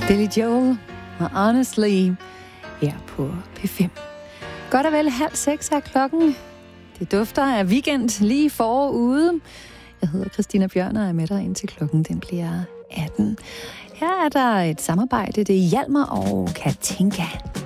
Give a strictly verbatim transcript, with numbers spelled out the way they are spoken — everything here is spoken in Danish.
Billy Joel og Honestly her på P fem. Godt og vel halv seks er klokken. Det dufter af weekend lige forude. Jeg hedder Christina Bjørn og er med dig indtil klokken den bliver atten. Her er der et samarbejde. Det er Hjalmar og Katinka.